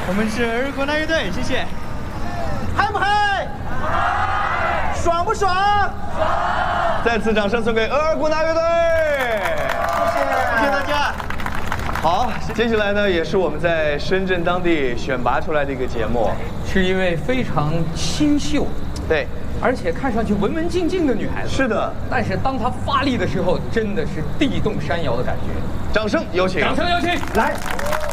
我们是二姑娘乐队，谢谢。 嗨不嗨？爽不爽？ 再次掌声送给二姑娘乐队， 谢谢大家。 好，接下来呢，也是我们在深圳当地选拔出来的一个节目， 是一位非常清秀， 对， 而且看上去文文静静的女孩子。 是的， 但是当她发力的时候，真的是地动山摇的感觉。 掌声有请， 掌声有请， 来。